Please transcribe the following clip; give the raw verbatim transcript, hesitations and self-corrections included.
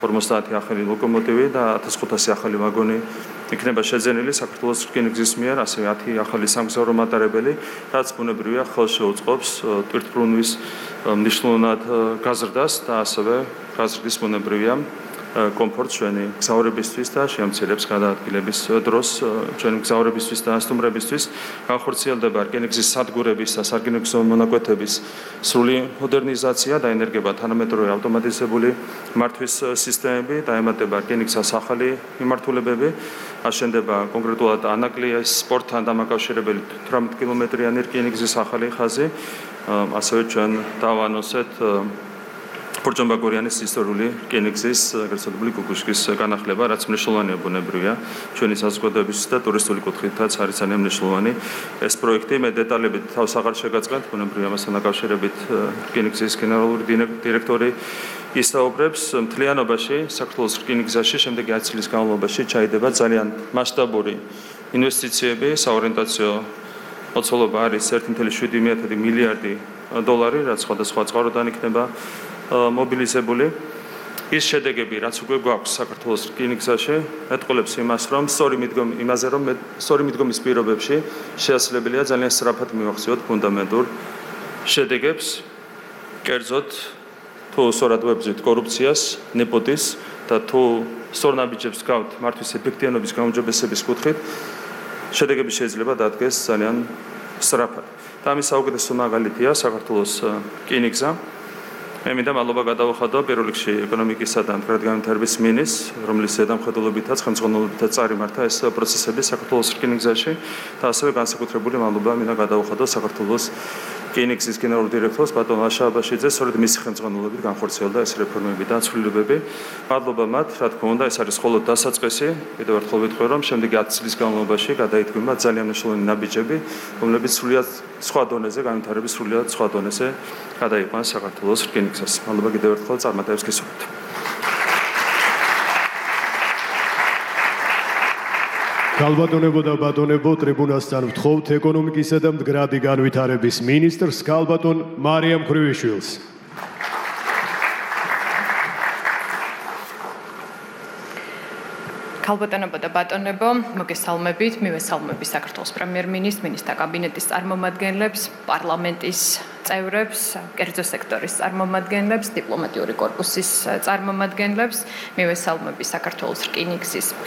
ორმოცდაათი ახალი ლოკომოტივი და ათას ხუთასი ახალი ვაგონი იქნება შეძენილი საქართველოს რკინიგზის მიერ, ასევე ათი ახალი სამგზავრო მატარებელი, რაც ბუნებრივია ხელს შეუწყობს ტვირთბრუნვის მნიშვნელოვნად გაზრდას და ასევე გაზრდის ბუნებრივია კომფორტს ჩვენი გზავრებისთვის და შეამცირებს გადაადგილების დროს ჩვენი გზავრებისთვის და სტუმრებისთვის. განხორციელდება რკინიგზის სადგურების და სარკინიგზო მონაკვეთების სრული მოდერნიზაცია, დაენერგება თანამედროვე ავტომატიზებული მართვის სისტემები, დაემატება რკინიგზის ახალი მიმართულებები, აშენდება კონკრეტულად ანაკლიის სპორტთან დამაკავშირებელი თვრამეტ კილომეტრიანი რკინიგზის ახალი ხაზი, ასევე ჩვენ დავანოსეთ პორტჯომბაკურიანის ისტორიული რკინიგზის გასაგებელი გუგუშკის განახლება, რაც მნიშვნელოვანია ბუნებრივია ჩვენი საზოგადოებისთვის და ტურისტული კუთხითაც არის ძალიან მნიშვნელოვანი ეს პროექტი. მე დეტალებით თავს აღარ შეგაწყენთ, ბუნებრივია ამასთან დაკავშირებით რკინიგზის გენერალური დირექტორი ისაუბრებს. მთლიანობაში საქართველოს რკინიგზაში შემდეგი ათი წლის განმავლობაში ჩაიდება ძალიან მასშტაბური ინვესტიციები, საორიენტაციო მოცულობა არის ერთი კoma შვიდი მილიარდი დოლარი, რაც სხვადასხვა წყაროდან იქნება მობილიზებული. ის შედეგები, რაც უკვე გვაქვს საქართველოს რკინიგზაში, ეტყობებს იმას, რომ სწორი მიდგომა იმაზე, რომ სწორი მიდგომის პირობებში შეუძლებელია ძალიან სწრაფად მივახციოთ ფუნდამენტურ შედეგებს, კერძოდ თუ სწორად ვებრძვით კორუფციას, ნეპოტიზმს და თუ სწორ ნაბიჯებს გავთ მართვის ეფექტიანობის გაუმჯობესების კუთხით, შედეგები შეიძლება დადგეს ძალიან სწრაფად. და ამის საუკეთესო მაგალითია საქართველოს რკინიგზა. მე მინდა მადლობა გადავუხადო პირველ რიგში ეკონომიკისა და მდგრადი განვითარების მინისტრს, რომლის ზედამხედველობითაც ხელმძღვანელობითაც წარიმართა ეს პროცესები საქართველოს რკინიგზაში და ასევე განსაკუთრებული მადლობა მინდა გადავუხადო საქართველოს რკინიგზის გენერალურ დირექტორს ბატონ ლაშა აბაშიძეს, სწორედ მისი ხელმძღვანელობით განხორციელდა ეს რეფორმები და ცვლილებები. მადლობა მათ, რა თქმა უნდა, ეს არის მხოლოდ დასაწყისი. კიდევ ერთხელ ვიტყვი, რომ შემდეგი ათი წლის განმავლობაში გადაიდგება ძალიან მნიშვნელოვანი ნაბიჯები, რომლებიც სრულიად სხვა დონეზე, განვითარების სრულიად სხვა დონეზე გადაიყვანს საქართველოს რკინიგზას. მადლობა კიდევ ერთხელ წარმატებებს გისურვებთ. ქალბატონებო და ბატონებო, ტრიბუნასთან ვთხოვთ ეკონომიკისა და მდგრადი განვითარების მინისტრს ქალბატონ მარიამ ხრივიშვილს. ქალბატონებო და ბატონებო, მოგესალმებით, მივესალმები საქართველოს პრემიერ-მინისტრს, მინისტრთა კაბინეტის წარმომადგენლებს, პარლამენტის წევრებს, კერძო სექტორის წარმომადგენლებს, დიპლომატიური კორპუსის წარმომადგენლებს, მივესალმები საქართველოს რკინიგზის